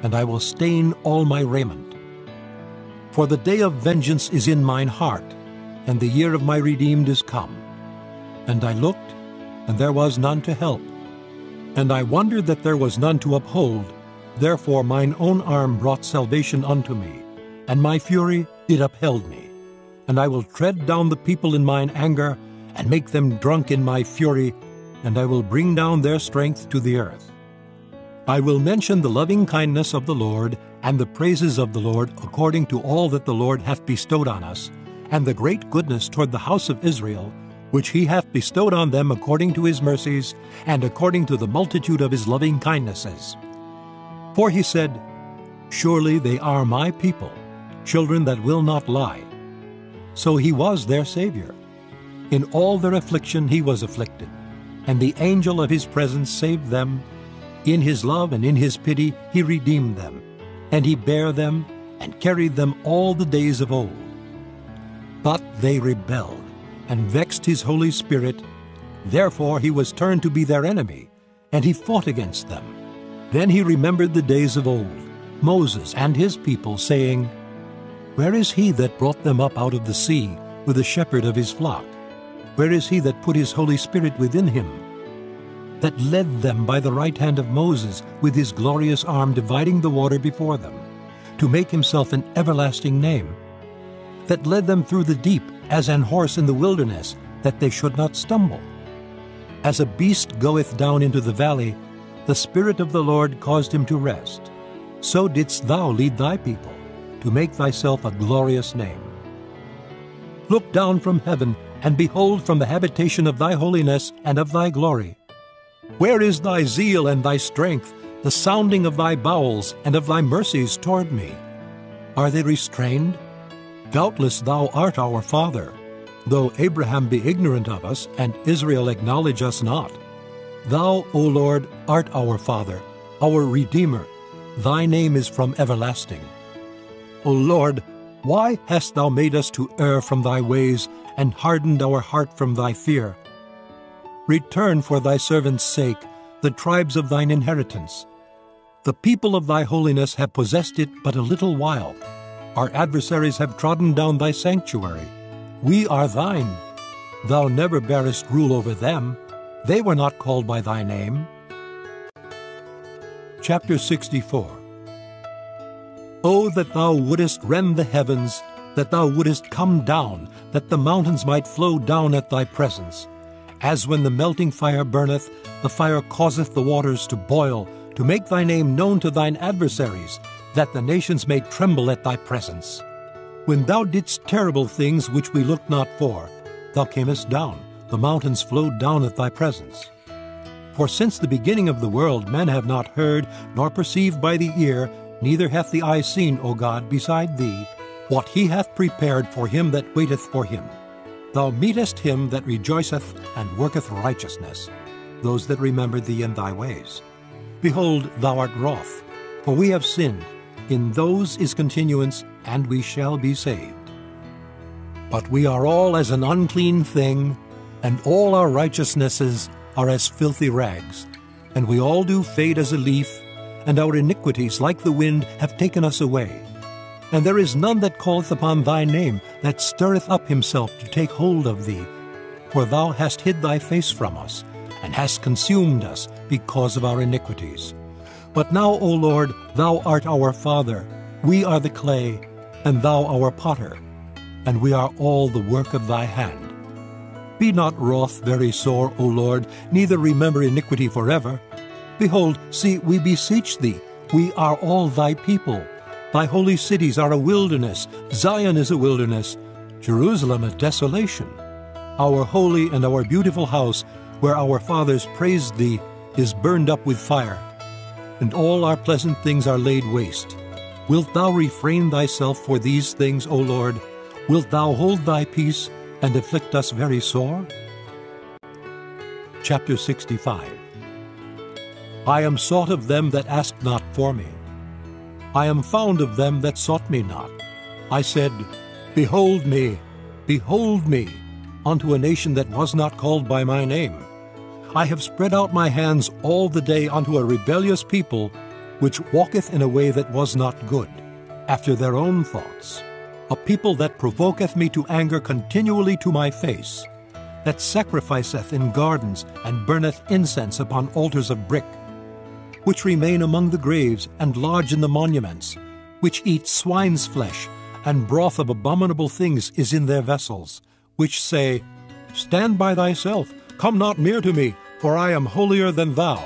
and I will stain all my raiment. For the day of vengeance is in mine heart, and the year of my redeemed is come. And I looked, and there was none to help. And I wondered that there was none to uphold. Therefore mine own arm brought salvation unto me, and my fury it upheld me. And I will tread down the people in mine anger, and make them drunk in my fury, and I will bring down their strength to the earth. I will mention the loving kindness of the Lord, and the praises of the Lord according to all that the Lord hath bestowed on us, and the great goodness toward the house of Israel, which he hath bestowed on them according to his mercies, and according to the multitude of his loving kindnesses. For he said, Surely they are my people, children that will not lie. So he was their Savior. In all their affliction he was afflicted, and the angel of his presence saved them. In his love and in his pity he redeemed them, and he bare them and carried them all the days of old. But they rebelled, and vexed his Holy Spirit. Therefore he was turned to be their enemy, and he fought against them. Then he remembered the days of old, Moses and his people, saying, Where is he that brought them up out of the sea with the shepherd of his flock? Where is he that put his Holy Spirit within him? That led them by the right hand of Moses with his glorious arm dividing the water before them, to make himself an everlasting name. That led them through the deep as an horse in the wilderness, that they should not stumble. As a beast goeth down into the valley, the Spirit of the Lord caused him to rest. So didst thou lead thy people, to make thyself a glorious name. Look down from heaven, and behold from the habitation of thy holiness and of thy glory. Where is thy zeal and thy strength, the sounding of thy bowels and of thy mercies toward me? Are they restrained? Doubtless thou art our father, though Abraham be ignorant of us, and Israel acknowledge us not. Thou, O Lord, art our Father, our Redeemer. Thy name is from everlasting. O Lord, why hast thou made us to err from thy ways, and hardened our heart from thy fear? Return for thy servant's sake the tribes of thine inheritance. The people of thy holiness have possessed it but a little while. Our adversaries have trodden down thy sanctuary. We are thine. Thou never bearest rule over them. They were not called by thy name. Chapter 64. O that thou wouldest rend the heavens, that thou wouldest come down, that the mountains might flow down at thy presence. As when the melting fire burneth, the fire causeth the waters to boil, to make thy name known to thine adversaries, that the nations may tremble at thy presence. When thou didst terrible things which we looked not for, thou camest down, the mountains flowed down at thy presence. For since the beginning of the world men have not heard, nor perceived by the ear, neither hath the eye seen, O God, beside thee, what he hath prepared for him that waiteth for him. Thou meetest him that rejoiceth and worketh righteousness, those that remember thee in thy ways. Behold, thou art wroth, for we have sinned. In those is continuance, and we shall be saved. But we are all as an unclean thing, and all our righteousnesses are as filthy rags. And we all do fade as a leaf, and our iniquities, like the wind, have taken us away. And there is none that calleth upon thy name, that stirreth up himself to take hold of thee. For thou hast hid thy face from us, and hast consumed us because of our iniquities. But now, O Lord, thou art our Father, we are the clay, and thou our potter, and we are all the work of thy hand. Be not wroth very sore, O Lord, neither remember iniquity forever. Behold, see, we beseech thee, we are all thy people. Thy holy cities are a wilderness, Zion is a wilderness, Jerusalem a desolation. Our holy and our beautiful house, where our fathers praised thee, is burned up with fire, and all our pleasant things are laid waste. Wilt thou refrain thyself for these things, O Lord? Wilt thou hold thy peace, and afflict us very sore? Chapter 65. I am sought of them that asked not for me. I am found of them that sought me not. I said, Behold me, unto a nation that was not called by my name. I have spread out my hands all the day unto a rebellious people, which walketh in a way that was not good, after their own thoughts, a people that provoketh me to anger continually to my face, that sacrificeth in gardens and burneth incense upon altars of brick, which remain among the graves and lodge in the monuments, which eat swine's flesh, and broth of abominable things is in their vessels, which say, Stand by thyself, come not near to me, for I am holier than thou.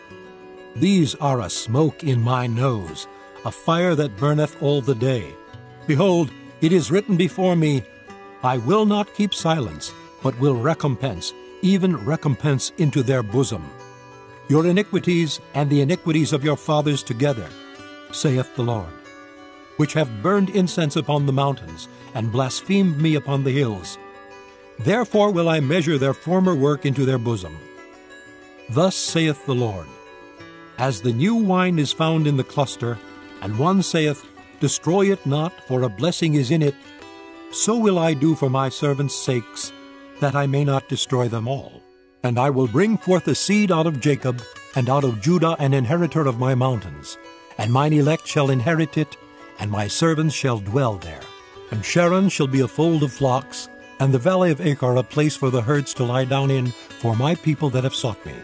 These are a smoke in my nose, a fire that burneth all the day. Behold, it is written before me, I will not keep silence, but will recompense, even recompense into their bosom. Your iniquities and the iniquities of your fathers together, saith the Lord, which have burned incense upon the mountains, and blasphemed me upon the hills. Therefore will I measure their former work into their bosom. Thus saith the Lord, As the new wine is found in the cluster, and one saith, Destroy it not, for a blessing is in it, so will I do for my servants' sakes, that I may not destroy them all. And I will bring forth a seed out of Jacob, and out of Judah an inheritor of my mountains. And mine elect shall inherit it, and my servants shall dwell there. And Sharon shall be a fold of flocks, and the valley of Achor a place for the herds to lie down in, for my people that have sought me.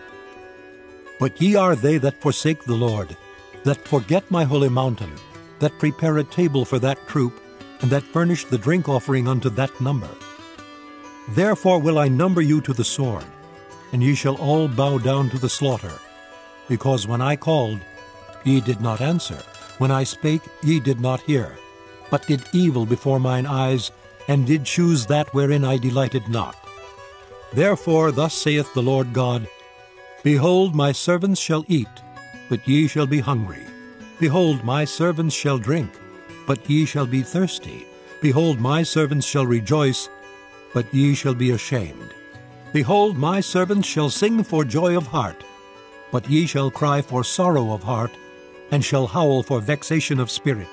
But ye are they that forsake the Lord, that forget my holy mountain, that prepare a table for that troop, and that furnish the drink offering unto that number. Therefore will I number you to the sword, and ye shall all bow down to the slaughter. Because when I called, ye did not answer. When I spake, ye did not hear, but did evil before mine eyes, and did choose that wherein I delighted not. Therefore thus saith the Lord God, Behold, my servants shall eat, but ye shall be hungry. Behold, my servants shall drink, but ye shall be thirsty. Behold, my servants shall rejoice, but ye shall be ashamed. Behold, my servants shall sing for joy of heart, but ye shall cry for sorrow of heart, and shall howl for vexation of spirit.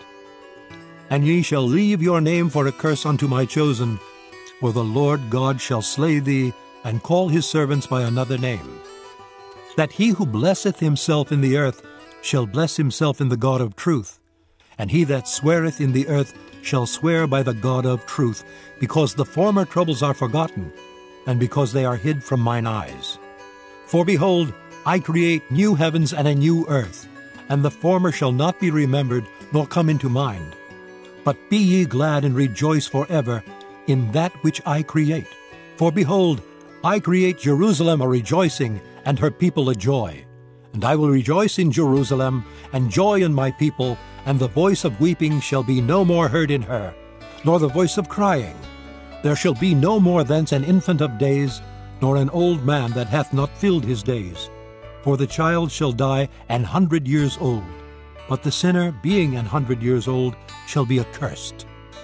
And ye shall leave your name for a curse unto my chosen, for the Lord God shall slay thee, and call his servants by another name. That he who blesseth himself in the earth shall bless himself in the God of truth, and he that sweareth in the earth shall swear by the God of truth, because the former troubles are forgotten, and because they are hid from mine eyes. For behold, I create new heavens and a new earth, and the former shall not be remembered, nor come into mind. But be ye glad and rejoice forever in that which I create. For behold, I create Jerusalem a rejoicing, and her people a joy. And I will rejoice in Jerusalem, and joy in my people, and the voice of weeping shall be no more heard in her, nor the voice of crying. There shall be no more thence an infant of days, nor an old man that hath not filled his days. For the child shall die 100 years old, but the sinner, being 100 years old, shall be accursed.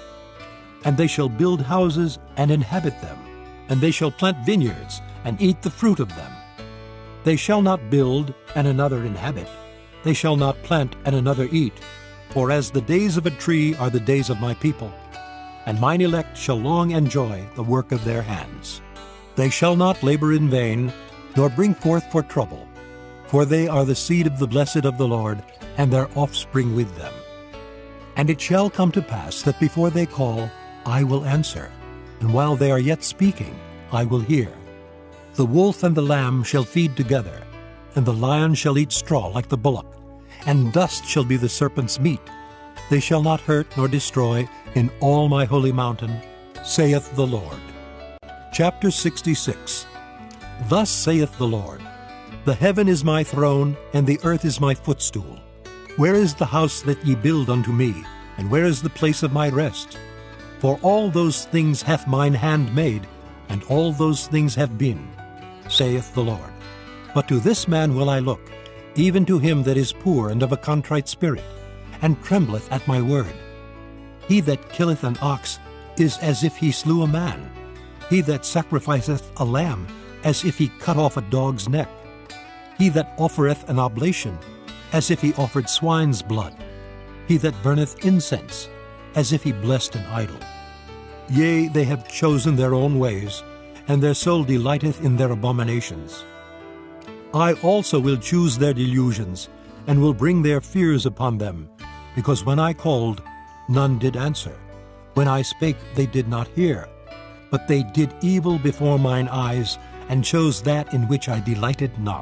And they shall build houses and inhabit them, and they shall plant vineyards and eat the fruit of them. They shall not build and another inhabit. They shall not plant and another eat. For as the days of a tree are the days of my people, and mine elect shall long enjoy the work of their hands. They shall not labor in vain, nor bring forth for trouble, for they are the seed of the blessed of the Lord, and their offspring with them. And it shall come to pass that before they call, I will answer, and while they are yet speaking, I will hear. The wolf and the lamb shall feed together, and the lion shall eat straw like the bullock, and dust shall be the serpent's meat. They shall not hurt nor destroy in all my holy mountain, saith the Lord. Chapter 66. Thus saith the Lord, The heaven is my throne, and the earth is my footstool. Where is the house that ye build unto me, and where is the place of my rest? For all those things hath mine hand made, and all those things have been, saith the Lord. But to this man will I look, even to him that is poor and of a contrite spirit, and trembleth at my word. He that killeth an ox is as if he slew a man. He that sacrificeth a lamb, as if he cut off a dog's neck. He that offereth an oblation, as if he offered swine's blood. He that burneth incense, as if he blessed an idol. Yea, they have chosen their own ways, and their soul delighteth in their abominations. I also will choose their delusions, and will bring their fears upon them, because when I called, none did answer. When I spake, they did not hear. But they did evil before mine eyes, and chose that in which I delighted not.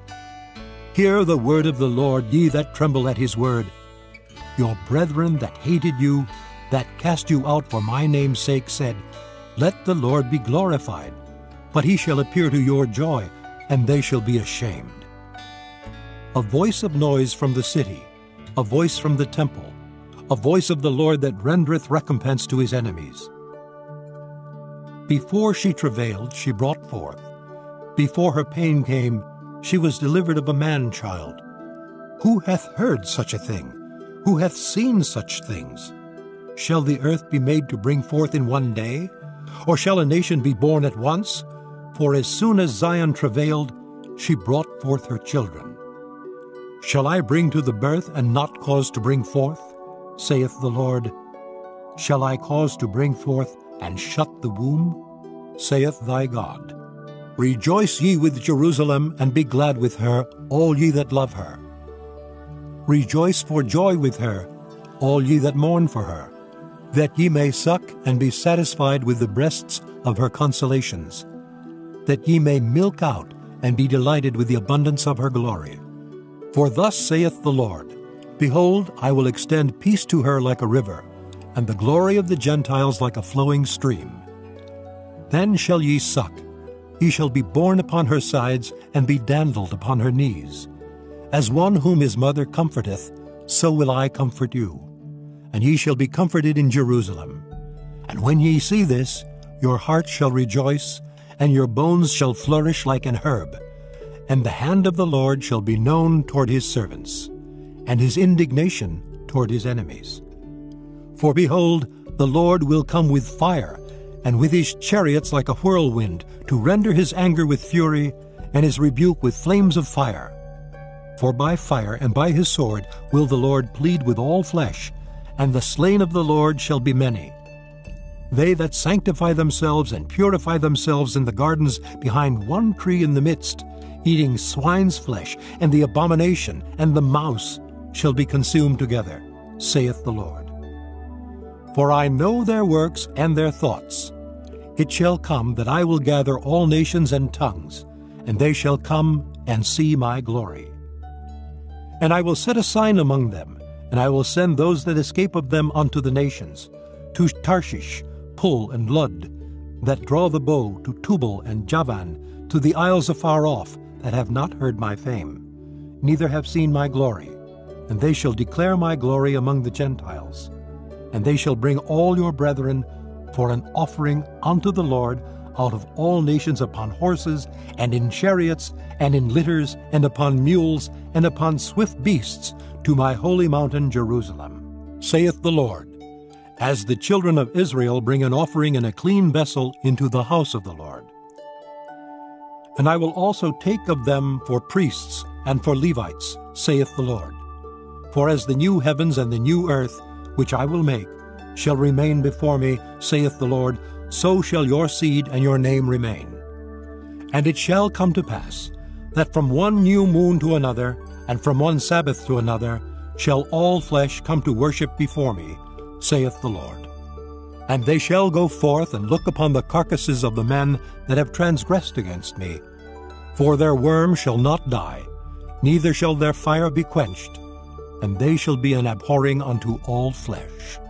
Hear the word of the Lord, ye that tremble at his word. Your brethren that hated you, that cast you out for my name's sake, said, Let the Lord be glorified. But he shall appear to your joy, and they shall be ashamed. A voice of noise from the city, a voice from the temple, a voice of the Lord that rendereth recompense to his enemies. Before she travailed, she brought forth. Before her pain came, she was delivered of a man-child. Who hath heard such a thing? Who hath seen such things? Shall the earth be made to bring forth in one day? Or shall a nation be born at once? For as soon as Zion travailed, she brought forth her children. Shall I bring to the birth and not cause to bring forth? Saith the Lord. Shall I cause to bring forth and shut the womb? Saith thy God. Rejoice ye with Jerusalem, and be glad with her, all ye that love her. Rejoice for joy with her, all ye that mourn for her, that ye may suck and be satisfied with the breasts of her consolations, that ye may milk out and be delighted with the abundance of her glory. For thus saith the Lord, Behold, I will extend peace to her like a river, and the glory of the Gentiles like a flowing stream. Then shall ye suck, ye shall be borne upon her sides, and be dandled upon her knees. As one whom his mother comforteth, so will I comfort you. And ye shall be comforted in Jerusalem. And when ye see this, your heart shall rejoice, and your bones shall flourish like an herb. And the hand of the Lord shall be known toward his servants, and his indignation toward his enemies. For behold, the Lord will come with fire, and with his chariots like a whirlwind, to render his anger with fury, and his rebuke with flames of fire. For by fire and by his sword will the Lord plead with all flesh, and the slain of the Lord shall be many. They that sanctify themselves and purify themselves in the gardens behind one tree in the midst, eating swine's flesh, and the abomination, and the mouse, shall be consumed together, saith the Lord. For I know their works and their thoughts. It shall come that I will gather all nations and tongues, and they shall come and see my glory. And I will set a sign among them, and I will send those that escape of them unto the nations, to Tarshish, Pul, and Lud, that draw the bow, to Tubal and Javan, to the isles afar off, that have not heard my fame, neither have seen my glory. And they shall declare my glory among the Gentiles. And they shall bring all your brethren for an offering unto the Lord out of all nations upon horses, and in chariots, and in litters, and upon mules, and upon swift beasts, to my holy mountain Jerusalem, saith the Lord, as the children of Israel bring an offering in a clean vessel into the house of the Lord. And I will also take of them for priests and for Levites, saith the Lord. For as the new heavens and the new earth, which I will make, shall remain before me, saith the Lord, so shall your seed and your name remain. And it shall come to pass, that from one new moon to another, and from one Sabbath to another, shall all flesh come to worship before me, saith the Lord. And they shall go forth and look upon the carcasses of the men that have transgressed against me. For their worm shall not die, neither shall their fire be quenched, and they shall be an abhorring unto all flesh.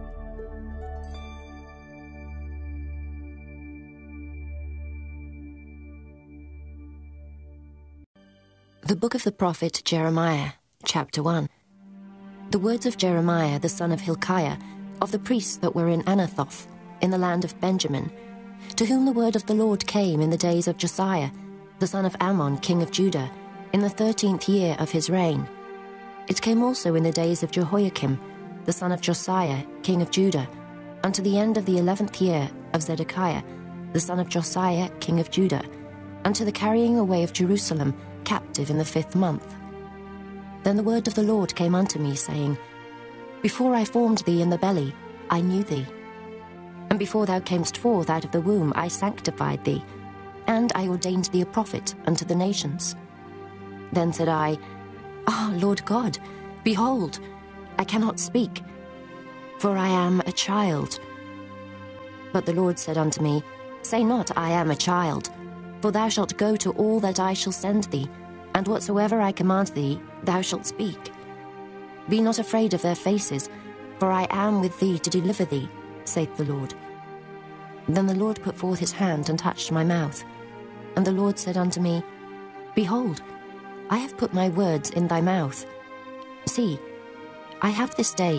The book of the prophet Jeremiah, chapter 1. The words of Jeremiah the son of Hilkiah, of the priests that were in Anathoth, in the land of Benjamin, to whom the word of the Lord came in the days of Josiah, the son of Ammon, king of Judah, in the 13th year of his reign. It came also in the days of Jehoiakim, the son of Josiah, king of Judah, unto the end of the 11th year of Zedekiah, the son of Josiah, king of Judah, unto the carrying away of Jerusalem, captive in the 5th month. Then the word of the Lord came unto me, saying, Before I formed thee in the belly, I knew thee. And before thou camest forth out of the womb, I sanctified thee, and I ordained thee a prophet unto the nations. Then said I, Ah, Lord God, behold, I cannot speak, for I am a child. But the Lord said unto me, Say not, I am a child, for thou shalt go to all that I shall send thee, and whatsoever I command thee, thou shalt speak. Be not afraid of their faces, for I am with thee to deliver thee, saith the Lord. Then the Lord put forth his hand and touched my mouth. And the Lord said unto me, Behold, I have put my words in thy mouth. See, I have this day